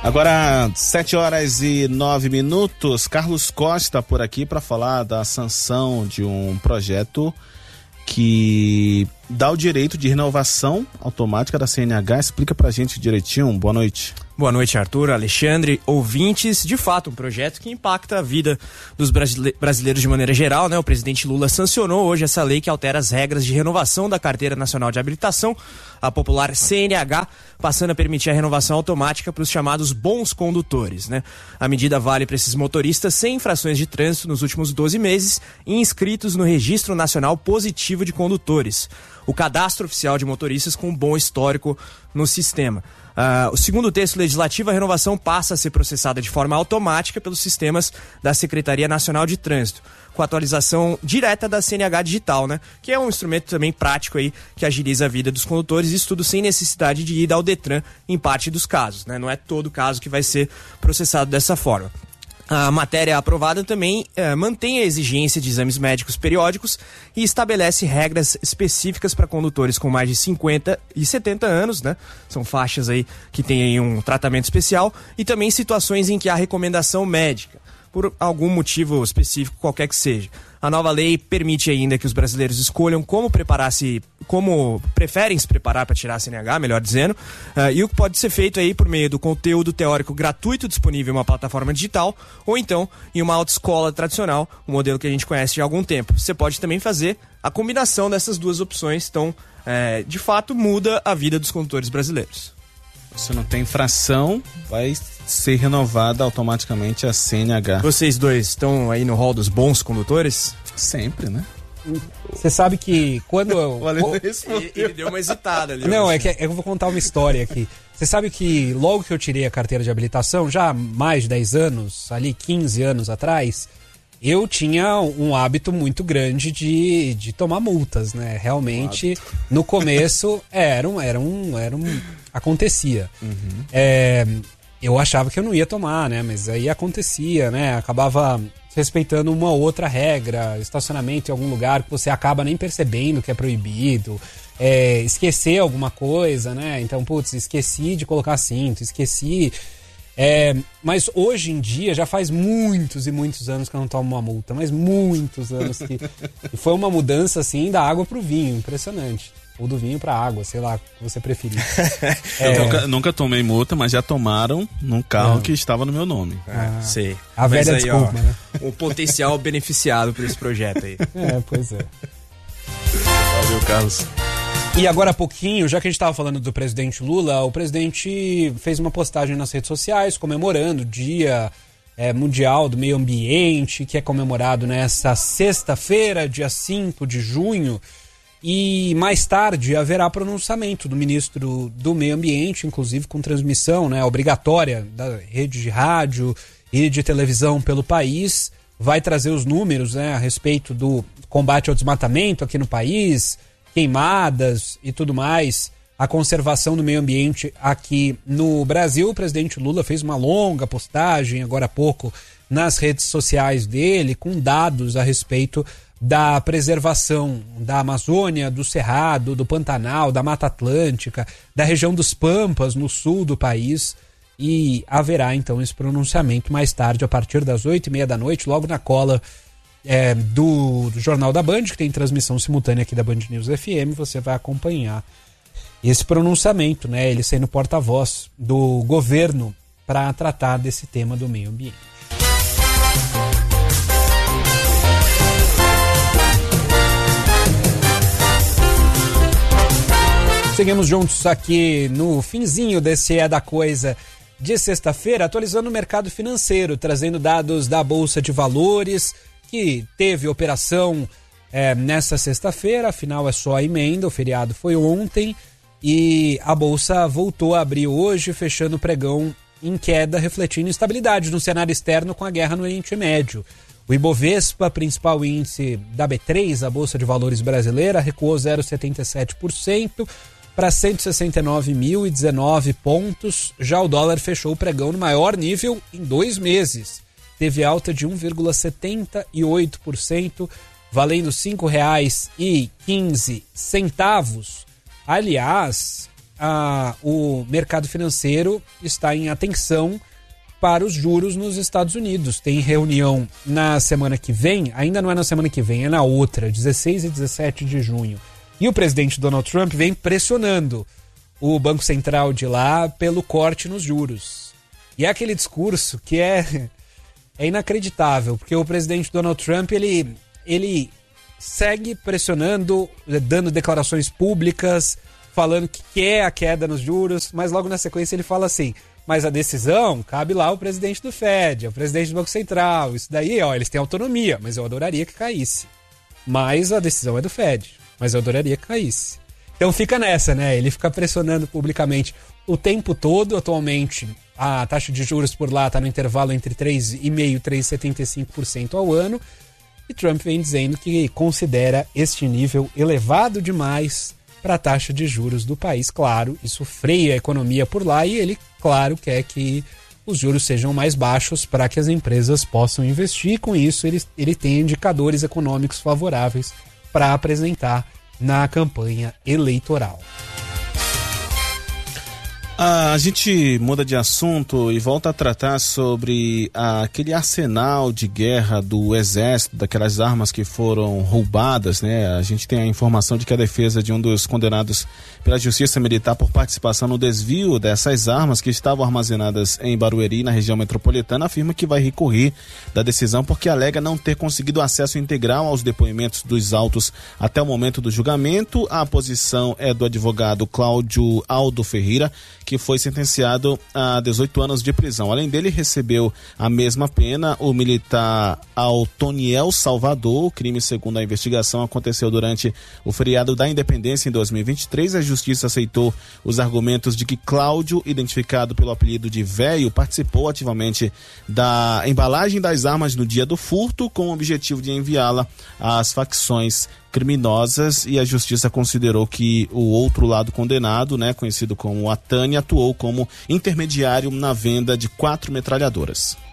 Agora, 7h09. Carlos Costa por aqui para falar da sanção de um projeto que dá o direito de renovação automática da CNH. Explica pra gente direitinho. Boa noite. Boa noite, Arthur, Alexandre, ouvintes. De fato, um projeto que impacta a vida dos brasileiros de maneira geral, né? O presidente Lula sancionou hoje essa lei que altera as regras de renovação da Carteira Nacional de Habilitação, a popular CNH, passando a permitir a renovação automática para os chamados bons condutores, né? A medida vale para esses motoristas sem infrações de trânsito nos últimos 12 meses e inscritos no Registro Nacional Positivo de Condutores, o cadastro oficial de motoristas com bom histórico no sistema. O segundo texto legislativo, a renovação passa a ser processada de forma automática pelos sistemas da Secretaria Nacional de Trânsito, com a atualização direta da CNH digital, né? Que é um instrumento também prático aí que agiliza a vida dos condutores, isso tudo sem necessidade de ir ao Detran em parte dos casos, né? Não é todo caso que vai ser processado dessa forma. A matéria aprovada também mantém a exigência de exames médicos periódicos e estabelece regras específicas para condutores com mais de 50 e 70 anos, né? São faixas aí que têm um tratamento especial, e também situações em que há recomendação médica, por algum motivo específico, qualquer que seja. A nova lei permite ainda que os brasileiros escolham como preferem se preparar para tirar a CNH, melhor dizendo, e o que pode ser feito aí por meio do conteúdo teórico gratuito disponível em uma plataforma digital, ou então em uma autoescola tradicional, um modelo que a gente conhece de algum tempo. Você pode também fazer a combinação dessas duas opções, então, de fato, muda a vida dos condutores brasileiros. Se não tem infração, vai ser renovada automaticamente a CNH. Vocês dois estão aí no rol dos bons condutores? Sempre, né? Você sabe que quando eu... Ele deu uma hesitada ali. Não, é que eu vou contar uma história aqui. Você sabe que logo que eu tirei a carteira de habilitação, já há mais de 10 anos, ali 15 anos atrás, eu tinha um hábito muito grande de tomar multas, né? Realmente, no começo, acontecia. Uhum. Eu achava que eu não ia tomar, né? Mas aí acontecia, né? Acabava respeitando uma outra regra, estacionamento em algum lugar que você acaba nem percebendo que é proibido, esquecer alguma coisa, né? Então, esqueci de colocar cinto, esqueci... mas hoje em dia já faz muitos e muitos anos que eu não tomo uma multa, mas muitos anos que... E foi uma mudança assim da água pro vinho, impressionante. Ou do vinho pra água, sei lá, o que você preferir. Eu nunca tomei multa, mas já tomaram num carro que estava no meu nome. Sei. A velha desculpa, né? O potencial beneficiado por esse projeto aí. Pois é. Valeu, Carlos. E agora há pouquinho, já que a gente estava falando do presidente Lula, o presidente fez uma postagem nas redes sociais comemorando o Dia Mundial do Meio Ambiente, que é comemorado nessa sexta-feira, dia 5 de junho. E mais tarde haverá pronunciamento do ministro do Meio Ambiente, inclusive com transmissão, né, obrigatória da rede de rádio e de televisão pelo país. Vai trazer os números, né, a respeito do combate ao desmatamento aqui no país, queimadas e tudo mais, a conservação do meio ambiente aqui no Brasil. O presidente Lula fez uma longa postagem agora há pouco nas redes sociais dele, com dados a respeito da preservação da Amazônia, do Cerrado, do Pantanal, da Mata Atlântica, da região dos Pampas, no sul do país. E haverá então esse pronunciamento mais tarde, a partir das 8h30 da noite, logo na cola do Jornal da Band, que tem transmissão simultânea aqui da Band News FM. Você vai acompanhar esse pronunciamento, né? Ele sendo porta-voz do governo para tratar desse tema do meio ambiente. Seguimos juntos aqui no finzinho desse É da Coisa de sexta-feira, atualizando o mercado financeiro, trazendo dados da Bolsa de Valores, que teve operação nessa sexta-feira, afinal é só a emenda, o feriado foi ontem, e a Bolsa voltou a abrir hoje, fechando o pregão em queda, refletindo instabilidade no cenário externo com a guerra no Oriente Médio. O Ibovespa, principal índice da B3, a Bolsa de Valores brasileira, recuou 0,77%, para 169.019 pontos. Já o dólar fechou o pregão no maior nível em 2 meses. Teve alta de 1,78%, valendo R$ 5,15. Aliás, o mercado financeiro está em atenção para os juros nos Estados Unidos. Tem reunião na semana que vem, ainda não é na semana que vem, é na outra, 16 e 17 de junho. E o presidente Donald Trump vem pressionando o Banco Central de lá pelo corte nos juros. E é aquele discurso que é inacreditável, porque o presidente Donald Trump, ele segue pressionando, dando declarações públicas, falando que quer a queda nos juros, mas logo na sequência ele fala assim: mas a decisão cabe lá ao presidente do Fed, ao presidente do Banco Central, isso daí, eles têm autonomia, mas eu adoraria que caísse. Mas a decisão é do Fed, mas eu adoraria que caísse. Então fica nessa, né? Ele fica pressionando publicamente o tempo todo. Atualmente, a taxa de juros por lá está no intervalo entre 3,5% e 3,75% ao ano. E Trump vem dizendo que considera este nível elevado demais para a taxa de juros do país. Claro, isso freia a economia por lá e ele, claro, quer que os juros sejam mais baixos para que as empresas possam investir. Com isso, ele tem indicadores econômicos favoráveis para apresentar na campanha eleitoral. A gente muda de assunto e volta a tratar sobre aquele arsenal de guerra do exército, daquelas armas que foram roubadas, né? A gente tem a informação de que a defesa de um dos condenados pela Justiça Militar por participação no desvio dessas armas que estavam armazenadas em Barueri, na região metropolitana, afirma que vai recorrer da decisão porque alega não ter conseguido acesso integral aos depoimentos dos autos até o momento do julgamento. A posição é do advogado Cláudio Aldo Ferreira, que foi sentenciado a 18 anos de prisão. Além dele, recebeu a mesma pena o militar Altoniel Salvador. O crime, segundo a investigação, aconteceu durante o feriado da Independência em 2023. A Justiça aceitou os argumentos de que Cláudio, identificado pelo apelido de Véio, participou ativamente da embalagem das armas no dia do furto, com o objetivo de enviá-la às facções criminosas, e a Justiça considerou que o outro lado condenado, né, conhecido como Atani, atuou como intermediário na venda de 4 metralhadoras.